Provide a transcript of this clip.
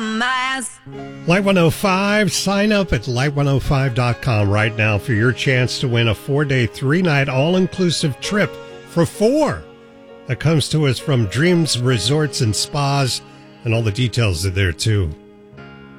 Light 105, sign up at light105.com right now for your chance to win a 4-day, 3-night all-inclusive trip for 4. That comes to us from Dreams Resorts and Spas, and all the details are there too.